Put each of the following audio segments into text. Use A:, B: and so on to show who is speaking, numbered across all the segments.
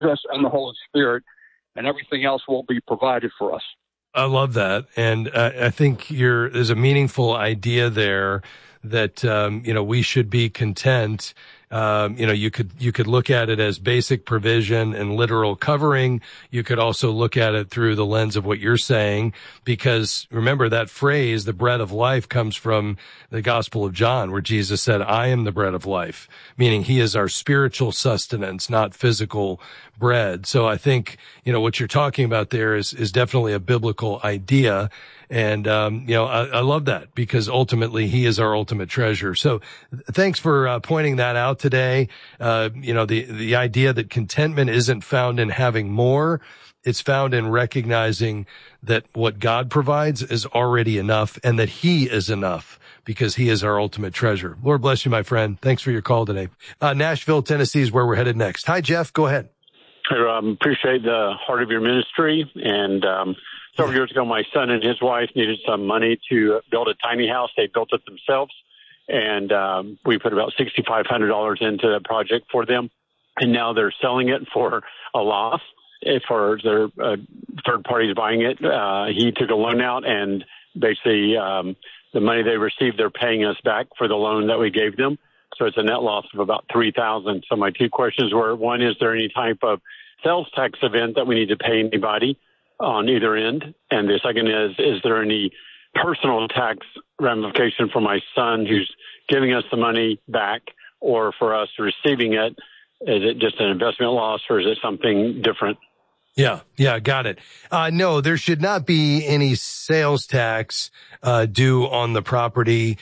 A: Jesus and the Holy Spirit, and everything else will be provided for us.
B: I love that. And I think there's a meaningful idea there that, we should be content. You could look at it as basic provision and literal covering. You could also look at it through the lens of what you're saying, because remember that phrase, the bread of life, comes from the Gospel of John, where Jesus said, I am the bread of life, meaning he is our spiritual sustenance, not physical bread. So I think, what you're talking about there is definitely a biblical idea. And, I love that, because ultimately he is our ultimate treasure. So thanks for pointing that out today. The idea that contentment isn't found in having more. It's found in recognizing that what God provides is already enough, and that he is enough, because he is our ultimate treasure. Lord bless you, my friend. Thanks for your call today. Nashville, Tennessee is where we're headed next. Hi, Jeff. Go ahead.
C: Hey, Rob. Appreciate the heart of your ministry. And, several years ago, my son and his wife needed some money to build a tiny house. They built it themselves, and we put about $6,500 into the project for them. And now they're selling it for a loss. For their third parties buying it, he took a loan out, and basically the money they received, they're paying us back for the loan that we gave them. So it's a net loss of about $3,000. So my two questions were: one, is there any type of sales tax event that we need to pay anybody on either end? And the second is there any personal tax ramification for my son who's giving us the money back, or for us receiving it? Is it just an investment loss, or is it something different?
B: Yeah, got it. No, there should not be any sales tax due on the property.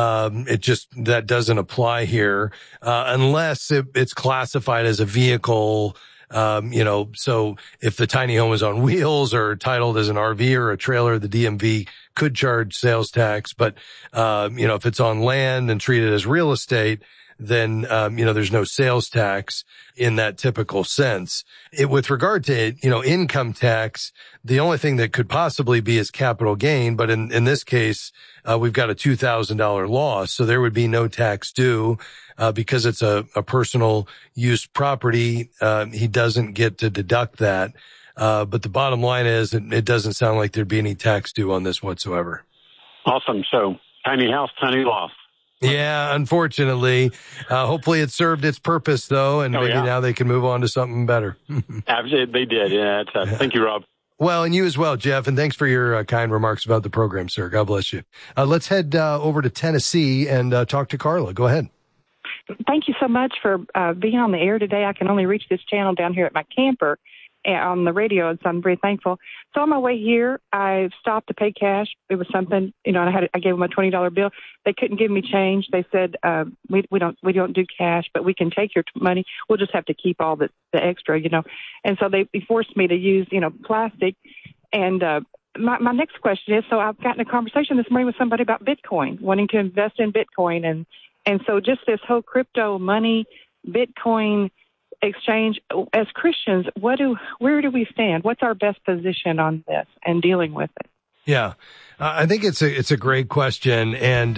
B: That doesn't apply here, unless it's classified as a vehicle. So if the tiny home is on wheels or titled as an RV or a trailer, the DMV could charge sales tax. But, if it's on land and treated as real estate, then, there's no sales tax in that typical sense. With regard to, income tax, the only thing that could possibly be is capital gain. But in this case, we've got a $2,000 loss. So there would be no tax due, because it's a personal use property. He doesn't get to deduct that. But the bottom line is it doesn't sound like there'd be any tax due on this whatsoever.
C: Awesome. So tiny house, tiny loss.
B: Yeah, unfortunately. Hopefully it served its purpose, though, and maybe now they can move on to something better.
C: Absolutely, they did. Yeah, thank you, Rob.
B: Well, and you as well, Jeff, and thanks for your kind remarks about the program, sir. God bless you. Let's head over to Tennessee and talk to Carla. Go ahead.
D: Thank you so much for being on the air today. I can only reach this channel down here at my camper on the radio, and so I'm very thankful. So on my way here, I stopped to pay cash. It was something, and I gave them a $20 bill. They couldn't give me change. They said, we don't do cash, but we can take your money. We'll just have to keep all the extra, And so they forced me to use, plastic. And my next question is, so I've gotten a conversation this morning with somebody about Bitcoin, wanting to invest in Bitcoin. And so just this whole crypto money, Bitcoin exchange, as Christians, where do we stand? What's our best position on this and dealing with it?
B: Yeah, I think it's a great question. And,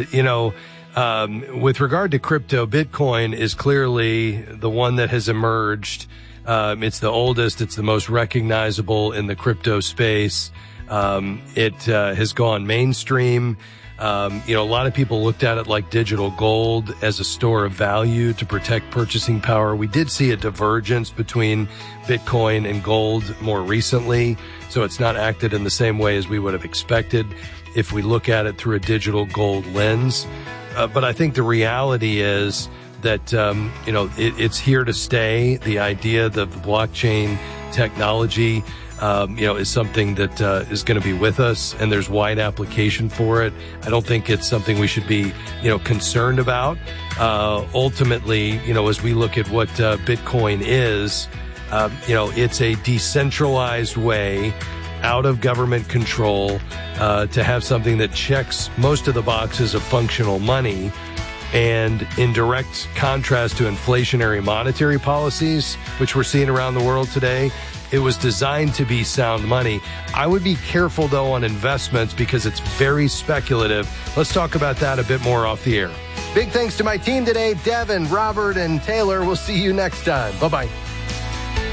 B: with regard to crypto, Bitcoin is clearly the one that has emerged. It's the oldest. It's the most recognizable in the crypto space. It has gone mainstream. A lot of people looked at it like digital gold as a store of value to protect purchasing power. We did see a divergence between Bitcoin and gold more recently, so it's not acted in the same way as we would have expected if we look at it through a digital gold lens. But I think the reality is that, it's here to stay. The idea that the blockchain technology is something that is going to be with us, and there's wide application for it. I don't think it's something we should be, concerned about. Ultimately, as we look at what Bitcoin is, it's a decentralized way out of government control to have something that checks most of the boxes of functional money. And in direct contrast to inflationary monetary policies, which we're seeing around the world today, it was designed to be sound money. I would be careful, though, on investments because it's very speculative. Let's talk about that a bit more off the air. Big thanks to my team today, Devin, Robert, and Taylor. We'll see you next time. Bye-bye.